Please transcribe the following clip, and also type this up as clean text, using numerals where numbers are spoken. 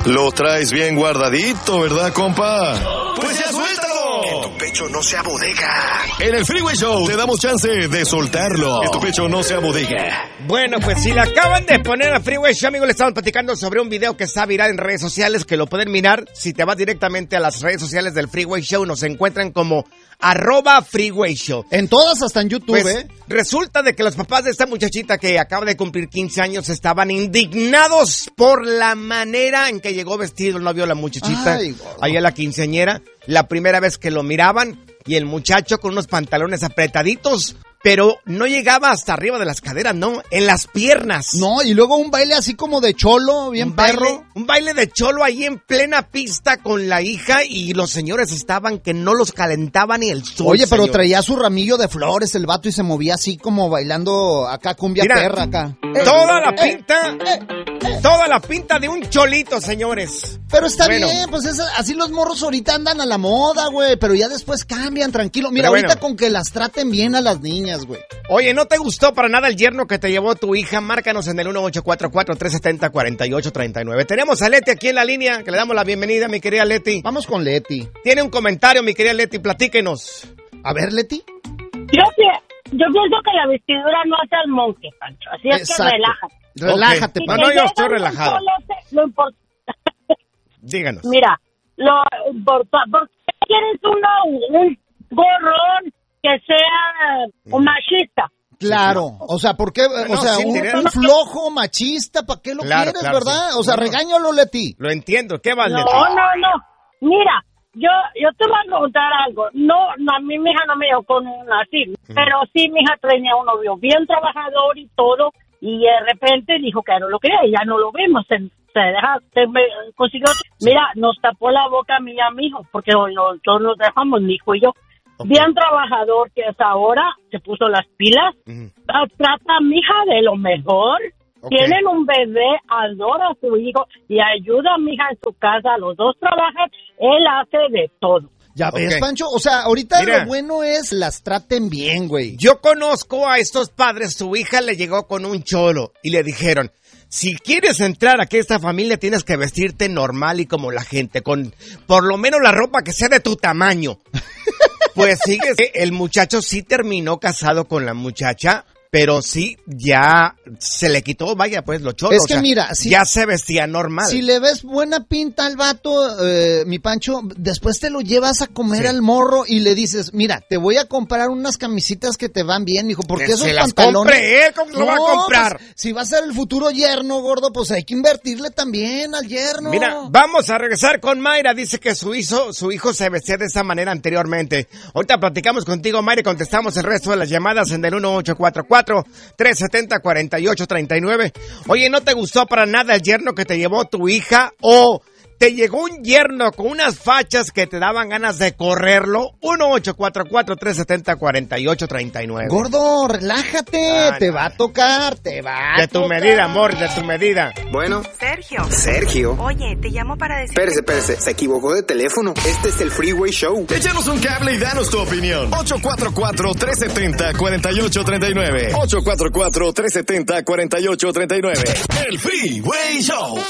Lo traes bien guardadito, ¿verdad, compa? ¡Pues ya suéltalo! Que tu pecho no sea bodega. En el Freeway Show te damos chance de soltarlo. Que tu pecho no sea bodega. Bueno, pues si le acaban de poner a Freeway Show, amigos, le estamos platicando sobre un video que está viral en redes sociales, que lo pueden mirar. Si te vas directamente a las redes sociales del Freeway Show, nos encuentran como @Freeway Show. En todas, hasta en YouTube, Pues, resulta de que los papás de esta muchachita que acaba de cumplir 15 años estaban indignados por la manera en que llegó vestido el novio de la muchachita. Ay, ahí a la quinceañera, la primera vez que lo miraban, y el muchacho con unos pantalones apretaditos, pero no llegaba hasta arriba de las caderas, no, en las piernas. No, y luego un baile así como de cholo, bien perro. Un baile de cholo ahí en plena pista con la hija, y los señores estaban que no los calentaba ni el sol. Oye, pero señor. traía su ramillo de flores el vato y se movía así como bailando acá, cumbia Mira, perra acá. Toda la pinta de un cholito, señores. Pero está Bueno. bien, pues así los morros ahorita andan a la moda, güey, pero ya después cambian, tranquilo. Mira, Pero ahorita bueno. con que las traten bien a las niñas, güey. Oye, ¿no te gustó para nada el yerno que te llevó tu hija? Márcanos en el 1844-370-4839. Tenemos a Leti aquí en la línea, que le damos la bienvenida, mi querida Leti. Vamos con Leti. Tiene un comentario, mi querida Leti, platíquenos. A ver, Leti. Yo pienso que la vestidura no hace al monje, Pancho. Así es Exacto. que relájate. Relájate, Ok. Pancho. No, yo llega estoy un relajado. tolote, lo importa. Díganos. Mira, lo importa. ¿Por qué quieres un gorrón que sea un machista? Claro, o sea, ¿por qué? No, O sea, sí, un flojo machista, ¿para qué lo Claro, quieres, claro, verdad? sí. O sea, No. regáñalo, Leti. Lo entiendo. ¿Qué vas, No, Leti? no. Mira, yo te voy a contar algo. No, a mí mi hija no me dio con un así, pero sí mi hija tenía un novio bien trabajador y todo, y de repente dijo que no lo quería y ya no lo vimos. Consiguió, mira, nos tapó la boca a mí y a mi hijo, porque nosotros nos dejamos, mi hijo y yo. Ok. Bien trabajador que es ahora, se puso las pilas, trata a mi hija de lo mejor. Ok. Tienen un bebé, adora a su hijo y ayuda a mi hija en su casa. Los dos trabajan, él hace de todo. Ya ves, Ok. Pancho, o sea, ahorita Mira. lo bueno es las traten bien, güey. Yo conozco a estos padres, su hija le llegó con un cholo y le dijeron, si quieres entrar aquí a esta familia tienes que vestirte normal y como la gente, con por lo menos la ropa que sea de tu tamaño. Pues sigue, el muchacho sí terminó casado con la muchacha, pero sí, ya se le quitó, vaya, pues, lo cholo. Es que mira, si- ya se vestía normal. Si le ves buena pinta al vato, mi Pancho, después te lo llevas a comer Sí. al morro y le dices, mira, te voy a comprar unas camisitas que te van bien, mijo, porque Que esos se las pantalones... compre él, ¿cómo lo va a comprar? Pues, si va a ser el futuro yerno, gordo, pues hay que invertirle también al yerno. Mira, vamos a regresar con Mayra. Dice que su hijo se vestía de esa manera anteriormente. Ahorita platicamos contigo, Mayra, y contestamos el resto de las llamadas en el 1844-370-4839. Oye, ¿no te gustó para nada el yerno que te llevó tu hija? ¿O te llegó un yerno con unas fachas que te daban ganas de correrlo? 1844-370-4839. Gordo, relájate, Ah, te no. va a tocar, te va De a tu tocar. medida, amor, de tu medida. Bueno, Sergio, Sergio. oye, te llamo para decir... Espérese, se equivocó de teléfono. Este es el Freeway Show. Échanos un cable y danos tu opinión. 844-370-4839. 844-370-4839. El Freeway Show.